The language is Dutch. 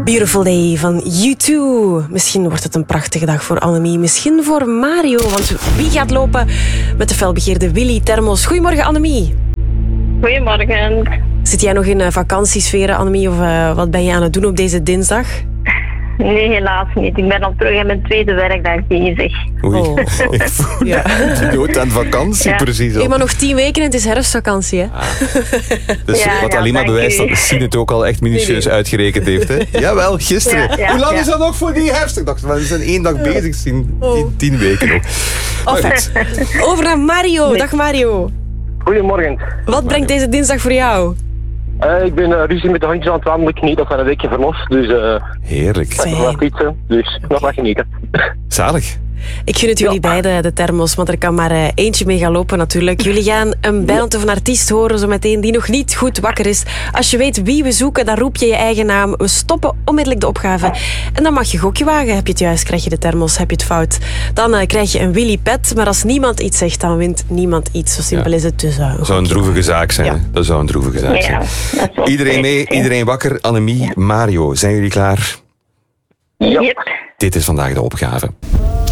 Beautiful Day van U2. Misschien wordt het een prachtige dag voor Annemie. Misschien voor Mario. Want wie gaat lopen met de felbegeerde Willy Thermos? Goedemorgen, Annemie. Goedemorgen. Zit jij nog in vakantiesferen, Annemie? Of wat ben je aan het doen op deze dinsdag? Nee, helaas niet. Ik ben al terug aan mijn tweede werkdag bezig. Oei, Oh. ik voel Ja. de nood aan vakantie Ja. precies. Hey, maar nog 10 weken en het is herfstvakantie, hè? Dus Ja, wat ja, alleen maar dank bewijst u. dat Sien het ook al echt minutieus uitgerekend heeft. Hè? Jawel, gisteren. Ja, ja, Hoe lang ja. is dat nog voor die herfst? Ik dacht, we zijn 1 dag bezig, Sien. Oh. 10 weken nog. Maar goed. Over naar Mario. Dag Mario. Goedemorgen. Wat brengt deze dinsdag voor jou? Ik ben ruzie met de hondjes aan het wandelen. Ik geniet nog van een weekje verlof. Dus Heerlijk. ik nog wat fietsen. Dus nog wat genieten. Zalig. Ik gun het jullie beiden, de thermos, maar er kan maar eentje mee gaan lopen natuurlijk. Jullie gaan een band of een artiest horen zo meteen die nog niet goed wakker is. Als je weet wie we zoeken, dan roep je je eigen naam. We stoppen onmiddellijk de opgave. En dan mag je gokje wagen. Heb je het juist, krijg je de thermos. Heb je het fout, dan krijg je een Willy Pet. Maar als niemand iets zegt, dan wint niemand iets. Zo simpel is het dus. Dat zou een droevige zaak zijn. Ja. Hè? Dat zou een droevige zaak Ja, zijn. dat is wel Iedereen mee, correct, hè. iedereen wakker. Annemie, Mario, zijn jullie klaar? Yep. Dit is vandaag de opgave.